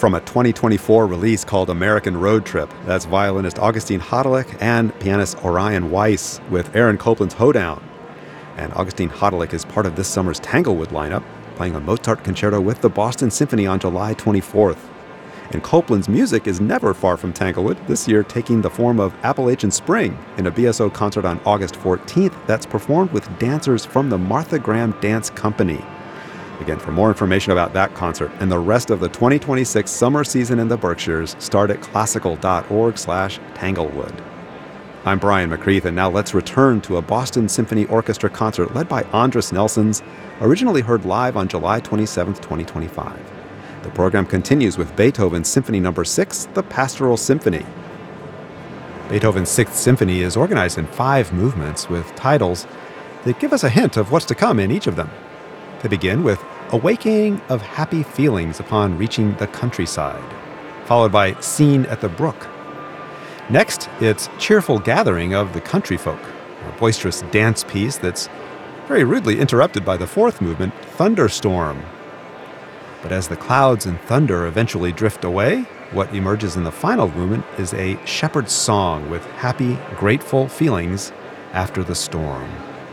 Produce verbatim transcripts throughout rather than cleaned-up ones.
from a twenty twenty-four release called American Road Trip. That's violinist Augustine Hodelick and pianist Orion Weiss with Aaron Copland's Hoedown. And Augustine Hodelick is part of this summer's Tanglewood lineup, playing a Mozart concerto with the Boston Symphony on July twenty-fourth. And Copland's music is never far from Tanglewood, this year taking the form of Appalachian Spring in a B S O concert on August fourteenth that's performed with dancers from the Martha Graham Dance Company. Again, for more information about that concert and the rest of the twenty twenty-six summer season in the Berkshires, start at classical.org slash Tanglewood. I'm Brian McCreath, and now let's return to a Boston Symphony Orchestra concert led by Andris Nelsons, originally heard live on July twenty-seventh, twenty twenty-five. The program continues with Beethoven's Symphony Number six, the Pastoral Symphony. Beethoven's Sixth Symphony is organized in five movements with titles that give us a hint of what's to come in each of them. They begin with Awakening of Happy Feelings Upon Reaching the Countryside, followed by Scene at the Brook. Next, it's Cheerful Gathering of the Country Folk, a boisterous dance piece that's very rudely interrupted by the fourth movement, Thunderstorm. But as the clouds and thunder eventually drift away, what emerges in the final movement is a shepherd's song with happy, grateful feelings after the storm.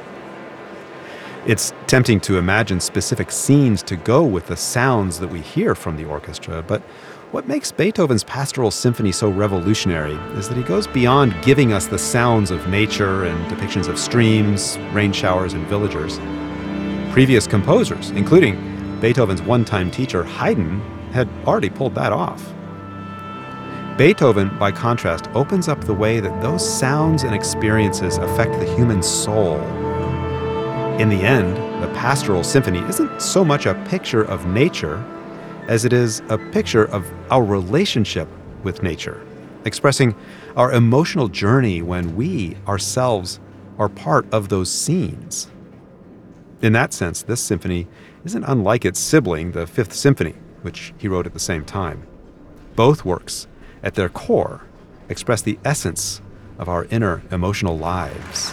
It's tempting to imagine specific scenes to go with the sounds that we hear from the orchestra, but what makes Beethoven's Pastoral Symphony so revolutionary is that he goes beyond giving us the sounds of nature and depictions of streams, rain showers, and villagers. Previous composers, including Beethoven's one-time teacher Haydn, had already pulled that off. Beethoven, by contrast, opens up the way that those sounds and experiences affect the human soul. In the end, the Pastoral Symphony isn't so much a picture of nature as it is a picture of our relationship with nature, expressing our emotional journey when we ourselves are part of those scenes. In that sense, this symphony isn't unlike its sibling, the Fifth Symphony, which he wrote at the same time. Both works, at their core, express the essence of our inner emotional lives.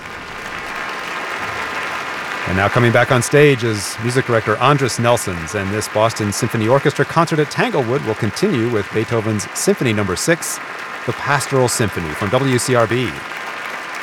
And now coming back on stage is music director Andris Nelsons, and this Boston Symphony Orchestra concert at Tanglewood will continue with Beethoven's Symphony Number six, the Pastoral Symphony from W C R B.